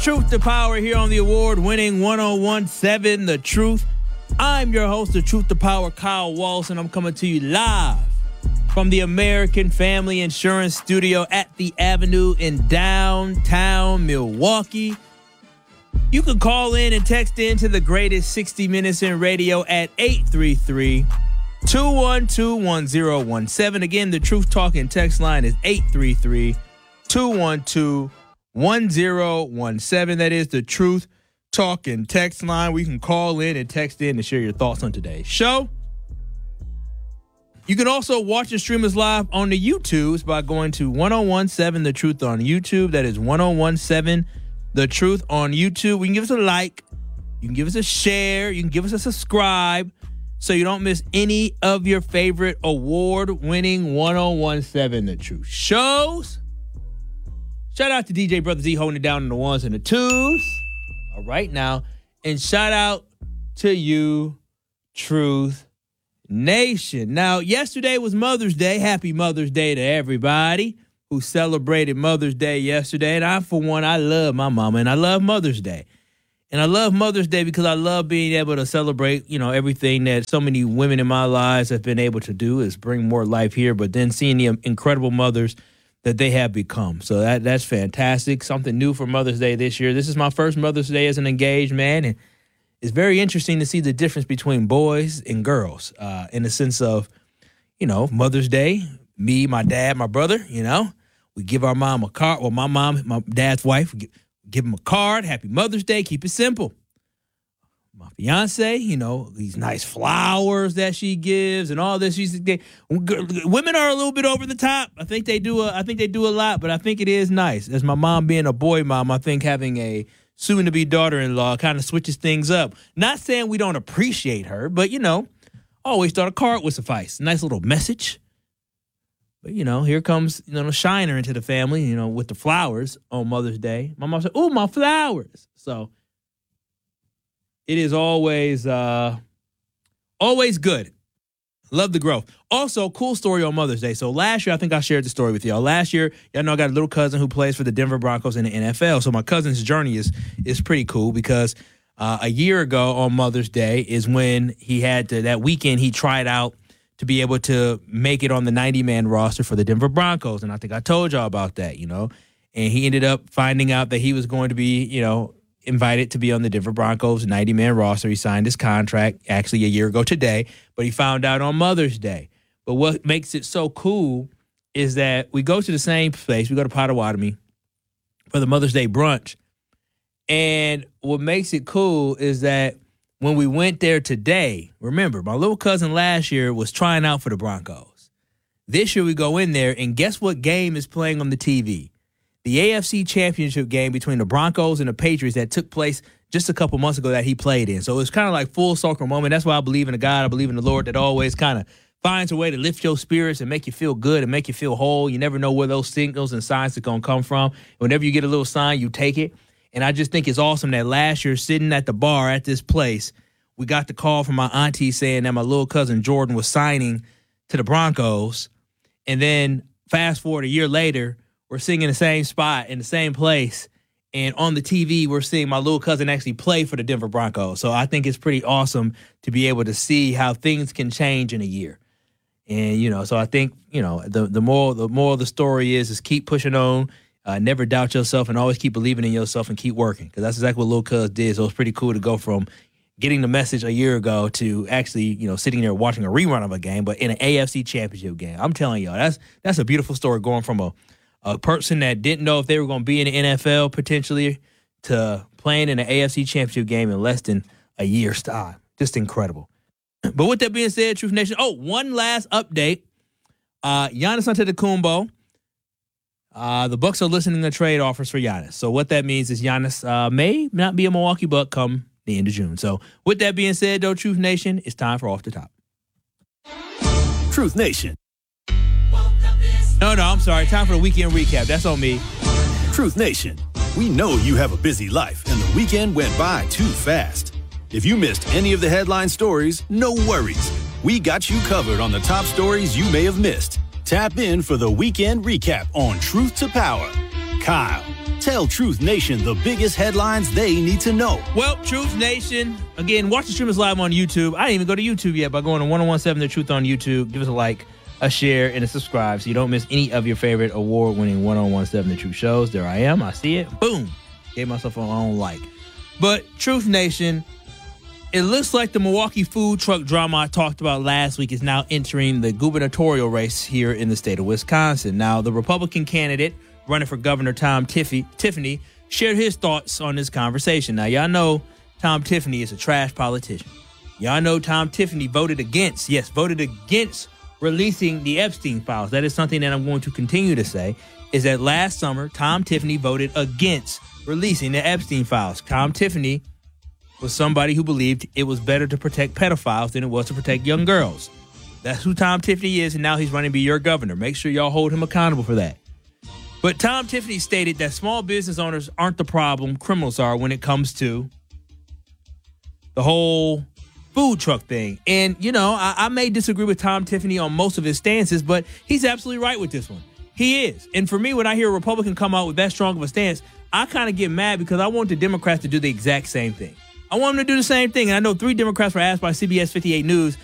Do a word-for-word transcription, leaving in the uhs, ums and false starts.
Truth to Power here on the award-winning one oh one point seven The Truth. I'm your host, the Truth to Power, Kyle Walsh, and I'm coming to you live from the American Family Insurance Studio at the Avenue in downtown Milwaukee. You can call in and text in to the greatest sixty minutes in radio at eight three three, two one two, one oh one seven. Again, the Truth Talking text line is eight three three, two one two, one oh one seven. That is the Truth Talking text line. We can call in and text in and share your thoughts on today's show. You can also watch and stream us live on the YouTubes by going to one oh one seven The Truth on YouTube. That is one oh one seven The Truth on YouTube. You can give us a like. You can give us a share. You can give us a subscribe so you don't miss any of your favorite award-winning one oh one seven The Truth shows. Shout out to D J Brother Z holding it down on the ones and the twos. All right now. And shout out to you, Truth Nation. Now, yesterday was Mother's Day. Happy Mother's Day to everybody who celebrated Mother's Day yesterday. And I, for one, I love my mama and I love Mother's Day. And I love Mother's Day because I love being able to celebrate, you know, everything that so many women in my lives have been able to do is bring more life here, but then seeing the incredible mothers that they have become. So that that's fantastic. Something new for Mother's Day this year. This is my first Mother's Day as an engaged man, and it's very interesting to see the difference between boys and girls uh, in the sense of, you know, Mother's Day, me, my dad, my brother, you know, we give our mom a card. Well, my mom, my dad's wife, we give, give him a card. Happy Mother's Day. Keep it simple. My fiance, you know, these nice flowers that she gives and all this. She's, they, women are a little bit over the top. I think they do. A, I think they do a lot, but I think it is nice. As my mom being a boy mom, I think having a soon-to-be daughter-in-law kind of switches things up. Not saying we don't appreciate her, but, you know, always thought a card would suffice. Nice little message. But, you know, here comes, you know, the shiner into the family, you know, with the flowers on Mother's Day. My mom said, "Oh, my flowers." So it is always, uh, always good. Love the growth. Also, cool story on Mother's Day. So last year, I think I shared the story with y'all. Last year, y'all know I got a little cousin who plays for the Denver Broncos in the N F L. So my cousin's journey is is pretty cool because uh, a year ago on Mother's Day is when he had to, that weekend he tried out to be able to make it on the ninety-man roster for the Denver Broncos. And I think I told y'all about that, you know. And he ended up finding out that he was going to be, you know, invited to be on the Denver Broncos ninety-man roster. He signed his contract actually a year ago today, but he found out on Mother's Day. But what makes it so cool is that we go to the same place. We go to Potawatomi for the Mother's Day brunch. And what makes it cool is that when we went there today, remember, my little cousin last year was trying out for the Broncos. This year we go in there, and guess what game is playing on the T V? The A F C Championship game between the Broncos and the Patriots that took place just a couple months ago that he played in. So it's kind of like full circle moment. That's why I believe in a God. I believe in the Lord that always kind of finds a way to lift your spirits and make you feel good and make you feel whole. You never know where those signals and signs are going to come from. Whenever you get a little sign, you take it. And I just think it's awesome that last year, sitting at the bar at this place, we got the call from my auntie saying that my little cousin Jordan was signing to the Broncos. And then fast forward a year later, we're sitting in the same spot in the same place. And on the T V, we're seeing my little cousin actually play for the Denver Broncos. So I think it's pretty awesome to be able to see how things can change in a year. And, you know, so I think, you know, the the more the more the story is, is keep pushing on, uh, never doubt yourself, and always keep believing in yourself and keep working. Because that's exactly what Lil Cuz did. So it's pretty cool to go from getting the message a year ago to actually, you know, sitting there watching a rerun of a game, but in an A F C Championship game. I'm telling y'all, that's that's a beautiful story, going from a, a person that didn't know if they were going to be in the N F L potentially to playing in an A F C Championship game in less than a year's time. Just incredible. But with that being said, Truth Nation, oh, one last update. Uh, Giannis Antetokounmpo, uh, the Bucks are listening to trade offers for Giannis. So what that means is Giannis uh, may not be a Milwaukee Buck come the end of June. So with that being said, though, Truth Nation, it's time for Off the Top. Truth Nation. No, no, I'm sorry. Time for the weekend recap. That's on me. Truth Nation. We know you have a busy life, and the weekend went by too fast. If you missed any of the headline stories, no worries. We got you covered on the top stories you may have missed. Tap in for the weekend recap on Truth to Power. Kyle, Tell Truth Nation the biggest headlines they need to know. Well, Truth Nation, again, watch the stream is live on YouTube. I didn't even go to YouTube yet by going to ten seventeen The Truth on YouTube. Give us a like, a share, and a subscribe so you don't miss any of your favorite award-winning ten seventeen The Truth shows. There I am. I see it. Boom. Gave myself my own like. But Truth Nation, it looks like the Milwaukee food truck drama I talked about last week is now entering the gubernatorial race here in the state of Wisconsin. Now, the Republican candidate running for governor, Tom Tiffany, Tiffany, shared his thoughts on this conversation. Now, y'all know Tom Tiffany is a trash politician. Y'all know Tom Tiffany voted against, yes, voted against releasing the Epstein files. That is something that I'm going to continue to say, is that last summer, Tom Tiffany voted against releasing the Epstein files. Tom Tiffany was somebody who believed it was better to protect pedophiles than it was to protect young girls. That's who Tom Tiffany is, and now he's running to be your governor. Make sure y'all hold him accountable for that. But Tom Tiffany stated that small business owners aren't the problem, criminals are when it comes to the whole food truck thing. And, you know, I, I may disagree with Tom Tiffany on most of his stances, but he's absolutely right with this one. He is. And for me, when I hear a Republican come out with that strong of a stance, I kind of get mad because I want the Democrats to do the exact same thing. I want them to do the same thing. And I know three Democrats were asked by C B S fifty-eight News